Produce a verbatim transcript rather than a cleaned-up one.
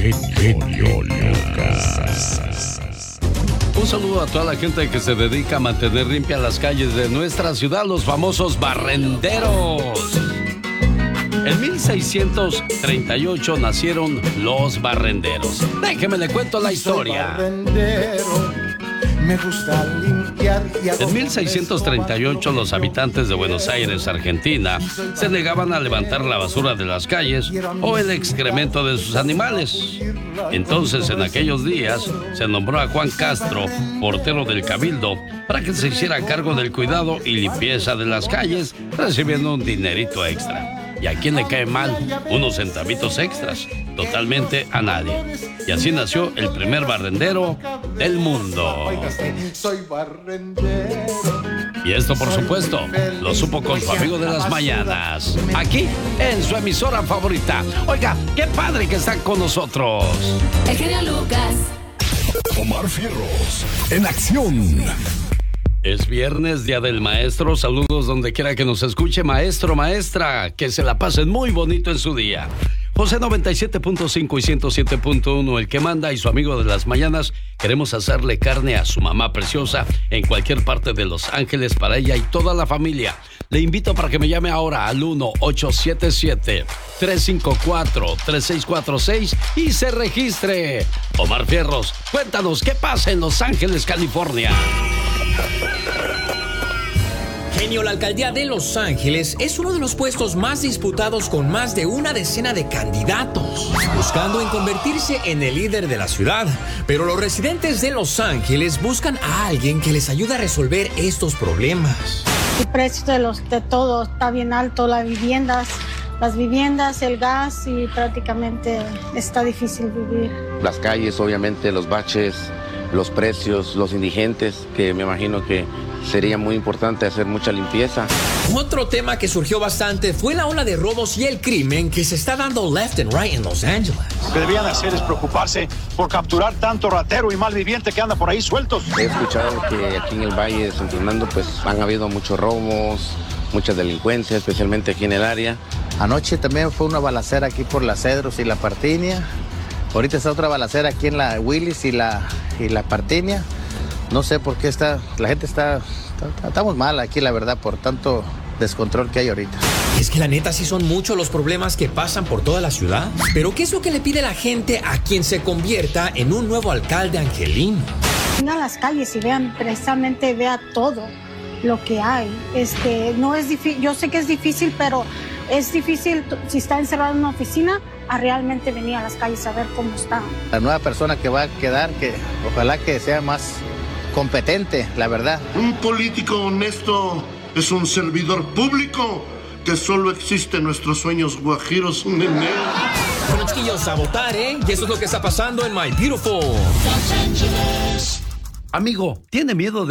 genio Lucas. Un saludo a toda la gente que se dedica a mantener limpias las calles de nuestra ciudad, los famosos barrenderos. En mil seiscientos treinta y ocho nacieron los barrenderos. Déjeme le cuento la historia. Me gusta limpiar y en mil seiscientos treinta y ocho los habitantes de Buenos Aires, Argentina, se negaban a levantar la basura de las calles o el excremento de sus animales. Entonces, en aquellos días, se nombró a Juan Castro, portero del Cabildo, para que se hiciera cargo del cuidado y limpieza de las calles, recibiendo un dinerito extra. ¿Y a quién le cae mal unos centavitos extras? Totalmente a nadie. Y así nació el primer barrendero del mundo. soy barrendero. Y esto, por supuesto, lo supo con su amigo de las mañanas. Aquí, en su emisora favorita. Oiga, qué padre que están con nosotros. El genio Lucas. Omar Fierros, en acción. Es viernes, Día del Maestro. Saludos donde quiera que nos escuche, maestro, maestra. Que se la pasen muy bonito en su día. José noventa y siete punto cinco y ciento siete punto uno, el que manda, y su amigo de las mañanas, queremos hacerle carne a su mamá preciosa en cualquier parte de Los Ángeles para ella y toda la familia. Le invito para que me llame ahora al uno ocho siete siete, tres cinco cuatro, tres seis cuatro seis y se registre. Omar Fierros, cuéntanos qué pasa en Los Ángeles, California. Genio, la alcaldía de Los Ángeles es uno de los puestos más disputados con más de una decena de candidatos, buscando en convertirse en el líder de la ciudad. Pero los residentes de Los Ángeles buscan a alguien que les ayude a resolver estos problemas. El precio de, los, de todo está bien alto, las viviendas, las viviendas, el gas, y prácticamente está difícil vivir. Las calles, obviamente, los baches, los precios, los indigentes, que me imagino que sería muy importante hacer mucha limpieza. Otro tema que surgió bastante fue la ola de robos y el crimen que se está dando left and right en Los Ángeles. Lo que debían hacer es preocuparse por capturar tanto ratero y malviviente que anda por ahí sueltos. He escuchado que aquí en el Valle de San Fernando pues han habido muchos robos, mucha delincuencia, especialmente aquí en el área. Anoche también fue una balacera aquí por la Cedros y la Partinia. Ahorita está otra balacera aquí en la Willis y la, y la Partinia. No sé por qué está, la gente está, está, estamos mal aquí, la verdad, por tanto descontrol que hay ahorita. Es que la neta sí son muchos los problemas que pasan por toda la ciudad. Pero ¿qué es lo que le pide la gente a quien se convierta en un nuevo alcalde angelino? Vengan a las calles y vean, precisamente vea todo lo que hay. Este, no es difícil, yo sé que es difícil, pero es difícil si está encerrado en una oficina a realmente venir a las calles a ver cómo está. La nueva persona que va a quedar, que ojalá que sea más competente, la verdad. Un político honesto es un servidor público que solo existe en nuestros sueños guajiros, nene. Bueno, chiquillos, a votar, ¿eh? Y eso es lo que está pasando en My Beautiful Amigo, ¿tiene miedo de